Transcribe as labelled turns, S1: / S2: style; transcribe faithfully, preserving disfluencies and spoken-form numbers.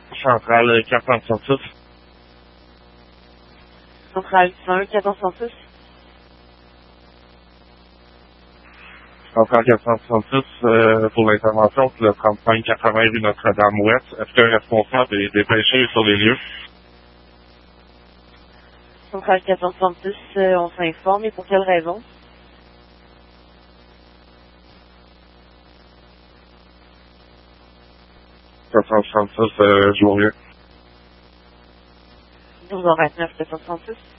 S1: Centrale quatre cent soixante-six.
S2: Centrale cent un quatre cent soixante-six.
S1: Centrale quatre cent soixante-six euh, pour l'intervention pour le trente-cinq quatre-vingts rue Notre-Dame-Ouest. Est-ce qu'un responsable est dépêché sur les lieux?
S2: Centrale quatre cent soixante-six, euh, on s'informe, et pour quelle raison?
S1: quatre cent soixante-six, euh, Jourieux.
S2: douze heures vingt-neuf quatre cent soixante-six.